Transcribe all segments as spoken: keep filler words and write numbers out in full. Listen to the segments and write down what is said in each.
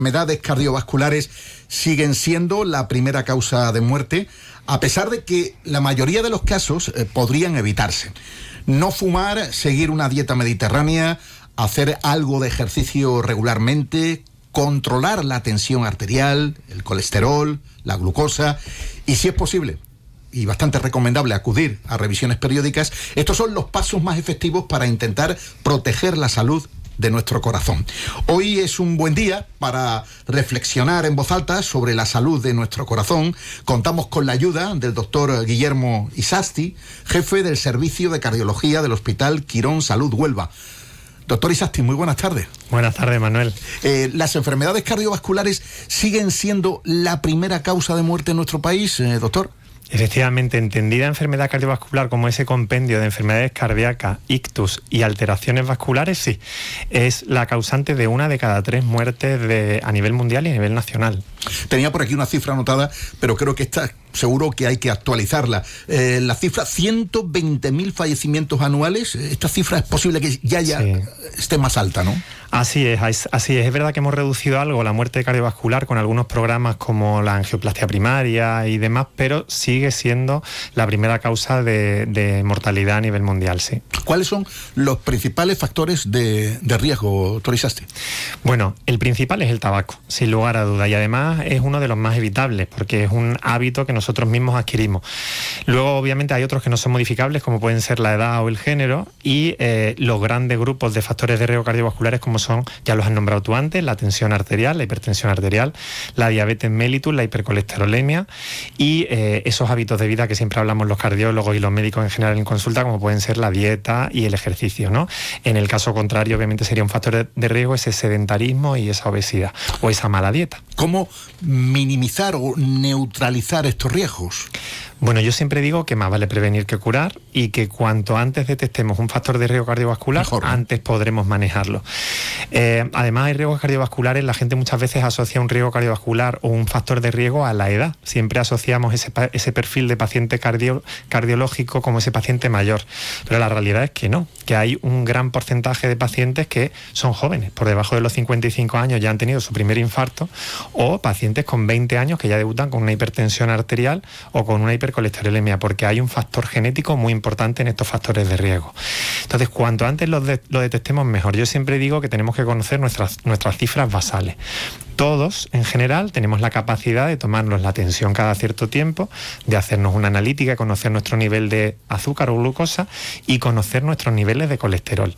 enfermedades cardiovasculares siguen siendo la primera causa de muerte, a pesar de que la mayoría de los casos eh, podrían evitarse. No fumar, seguir una dieta mediterránea, hacer algo de ejercicio regularmente, controlar la tensión arterial, el colesterol, la glucosa y, si es posible, y bastante recomendable, acudir a revisiones periódicas. Estos son los pasos más efectivos para intentar proteger la salud de nuestro corazón. Hoy es un buen día para reflexionar en voz alta sobre la salud de nuestro corazón. Contamos con la ayuda del doctor Guillermo Isasti, jefe del Servicio de Cardiología del Hospital Quirón Salud Huelva. Doctor Isasti, muy buenas tardes. Buenas tardes, Manuel. Eh, ¿Las enfermedades cardiovasculares siguen siendo la primera causa de muerte en nuestro país, eh, doctor? Efectivamente, entendida enfermedad cardiovascular como ese compendio de enfermedades cardíacas, ictus y alteraciones vasculares, sí, es la causante de una de cada tres muertes de, a nivel mundial y a nivel nacional. Tenía por aquí una cifra anotada, pero creo que esta seguro que hay que actualizarla. Eh, la cifra, ciento veinte mil fallecimientos anuales. Esta cifra es posible que ya, ya sí. esté más alta, ¿no? Así es, así es. Es verdad que hemos reducido algo la muerte cardiovascular con algunos programas como la angioplastia primaria y demás, pero sigue siendo la primera causa de, de mortalidad a nivel mundial, sí. ¿Cuáles son los principales factores de, de riesgo, doctor Isasti? Bueno, el principal es el tabaco, sin lugar a duda, y además es uno de los más evitables, porque es un hábito que nosotros mismos adquirimos. Luego, obviamente, hay otros que no son modificables, como pueden ser la edad o el género, y eh, los grandes grupos de factores de riesgo cardiovasculares, como son, ya los has nombrado tú antes, la tensión arterial, la hipertensión arterial, la diabetes mellitus, la hipercolesterolemia y eh, esos hábitos de vida que siempre hablamos los cardiólogos y los médicos en general en consulta, como pueden ser la dieta y el ejercicio, ¿no? En el caso contrario, obviamente, sería un factor de riesgo ese sedentarismo y esa obesidad o esa mala dieta. ¿Cómo minimizar o neutralizar estos riesgos? Bueno, yo siempre digo que más vale prevenir que curar y que cuanto antes detectemos un factor de riesgo cardiovascular, mejor, ¿no? Antes podremos manejarlo. Eh, además, hay riesgos cardiovasculares, la gente muchas veces asocia un riesgo cardiovascular o un factor de riesgo a la edad. Siempre asociamos ese, ese perfil de paciente cardio, cardiológico como ese paciente mayor. Pero la realidad es que no, que hay un gran porcentaje de pacientes que son jóvenes, por debajo de los cincuenta y cinco años ya han tenido su primer infarto, o pacientes con veinte años que ya debutan con una hipertensión arterial o con una hipercolesterolemia, porque hay un factor genético muy importante en estos factores de riesgo. Entonces, cuanto antes lo, de, lo detectemos, mejor. Yo siempre digo que tenemos que conocer nuestras, nuestras cifras basales. Todos, en general, tenemos la capacidad de tomarnos la tensión cada cierto tiempo, de hacernos una analítica, conocer nuestro nivel de azúcar o glucosa y conocer nuestros niveles de colesterol.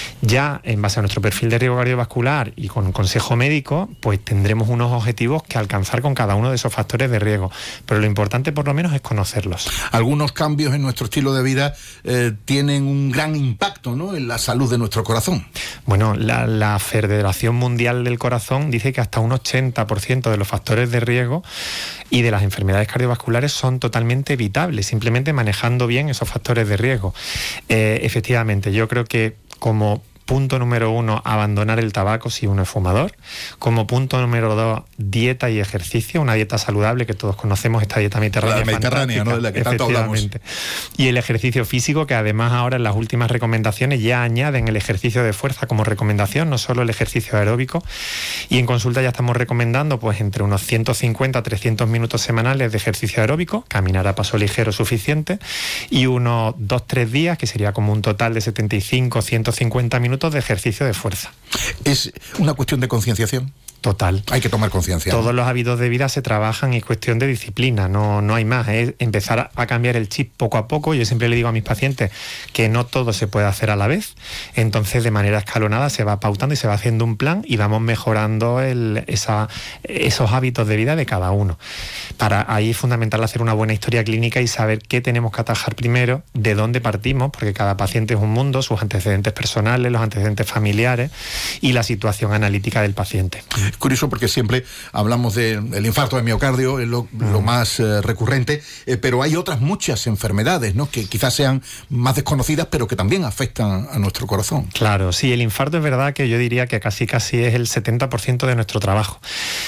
Ya, en base a nuestro perfil de riesgo cardiovascular y con un consejo médico, pues tendremos unos objetivos que alcanzar con cada uno de esos factores de riesgo. Pero lo importante, por lo menos, es conocerlos. Algunos cambios en nuestro estilo de vida eh, tienen un gran impacto, ¿no?, en la salud de nuestro corazón. Bueno, la, la Federación Mundial del Corazón dice que hasta un ochenta por ciento de los factores de riesgo y de las enfermedades cardiovasculares son totalmente evitables, simplemente manejando bien esos factores de riesgo. Eh, efectivamente, yo creo que como punto número uno, abandonar el tabaco si uno es fumador. Como punto número dos, dieta y ejercicio, una dieta saludable que todos conocemos, esta dieta mediterránea. La mediterránea, ¿no?, de la que tanto hablamos. Y el ejercicio físico, que además ahora en las últimas recomendaciones ya añaden el ejercicio de fuerza como recomendación, no solo el ejercicio aeróbico. Y en consulta ya estamos recomendando pues entre unos ciento cincuenta a trescientos minutos semanales de ejercicio aeróbico, caminar a paso ligero suficiente, y unos dos a tres días, que sería como un total de setenta y cinco a ciento cincuenta minutos de ejercicio de fuerza. ¿Es una cuestión de concienciación? Total. Hay que tomar conciencia. Todos los hábitos de vida se trabajan y es cuestión de disciplina, no, no hay más. Es empezar a cambiar el chip poco a poco. Yo siempre le digo a mis pacientes que no todo se puede hacer a la vez. Entonces, de manera escalonada se va pautando y se va haciendo un plan y vamos mejorando el, esa, esos hábitos de vida de cada uno. Para ahí es fundamental hacer una buena historia clínica y saber qué tenemos que atajar primero, de dónde partimos, porque cada paciente es un mundo, sus antecedentes personales, los antecedentes familiares y la situación analítica del paciente. Es curioso porque siempre hablamos del infarto de miocardio, es lo, mm. lo más eh, recurrente, eh, pero hay otras muchas enfermedades, ¿no?, que quizás sean más desconocidas, pero que también afectan a nuestro corazón. Claro, sí, el infarto es verdad que yo diría que casi casi es el setenta por ciento de nuestro trabajo.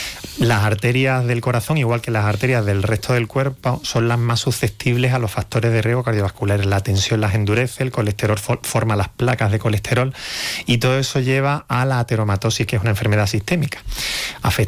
Las arterias del corazón, igual que las arterias del resto del cuerpo, son las más susceptibles a los factores de riesgo cardiovasculares. La tensión las endurece, el colesterol for- forma las placas de colesterol y todo eso lleva a la ateromatosis, que es una enfermedad sistémica. Afecta